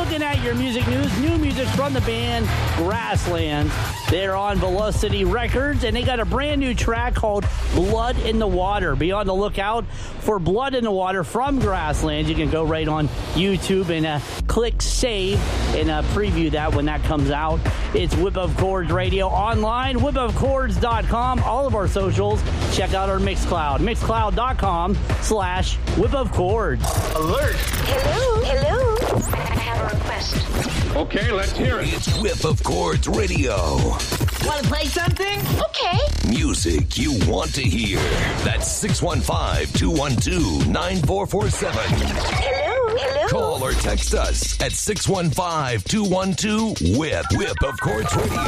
Looking at your music news, new music from the band Grasslands. They're on Velocity Records, and they got a brand new track called Blood in the Water. Be on the lookout for Blood in the Water from Grasslands. You can go right on YouTube and click save and preview that when that comes out. It's Whip of Chords Radio online, whipofchords.com, all of our socials. Check out our Mixcloud, mixcloud.com/Whip of Chords. Alert! Hello? I have a request. Okay, let's hear it. It's Whip of Chords Radio. Want to play something? Okay. Music you want to hear. That's 615-212-9447. Hello? Call or text us at 615-212-WHIP. Whip of Chords Radio.